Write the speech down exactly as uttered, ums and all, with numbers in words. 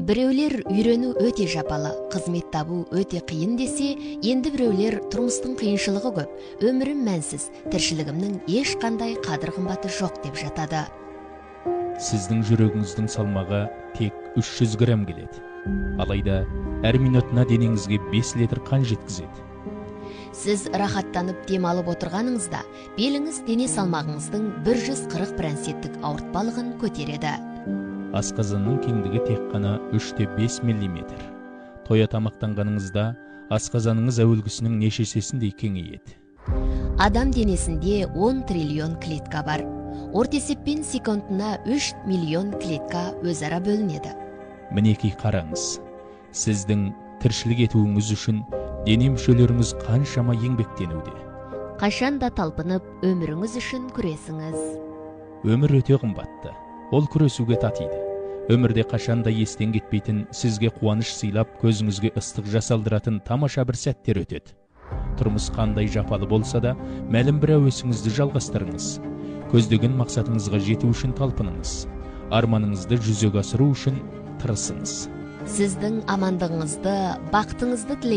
Біреулер үйрену өте жапалы, қызмет табу өте қиын десе, енді біреулер тұрмыстың қиыншылығы көп, өмірім мәнсіз, тіршілігімнің ешқандай қадір қымбаты жоқ деп жатады. Сіздің жүрегіңіздің салмағы тек үш жүз грамм келеді. Алайда әр минутына денеңізге бес литр қан жеткізеді. Сіз рахаттанып демалып отырғаныңызда, беліңіз дене салмағыңыздың бір жүз қырық проценттік ауыртпалығын көтереді. Асқазанның кеңдігі тек қана үш те бес миллиметр. Тоя тамақтанғаныңызда асқазаныңыз әуелгісінің нешесесіндей кеңейеді. Адам денесінде он триллион клетка бар. Орта есеппен секундына үш миллион клетка өзара бөлінеді. Мінекей қараңыз. Сіздің тіршілік етуіңіз үшін дене мүшелеріңіз қаншама еңбектенуде. Қашанда талпынып, өміріңіз үшін күресіңіз. Өмір өте қымбатты. Ол күресуге татиды. Өмірде қашанда естен кетпейтін, сізге қуаныш сыйлап, көзіңізге ыстық жасалдыратын тамаша бір сәттер өтеді. Тұрмыс қандай жапалы болса да, мәлім бір әуесіңізді жалғастырыңыз. Көздеген мақсатыңызға жету үшін талпыныңыз. Арманыңызды жүзеге асыру үшін тырысыңыз. Сіздің амандығыңызды, бақытыңызды тілеймін.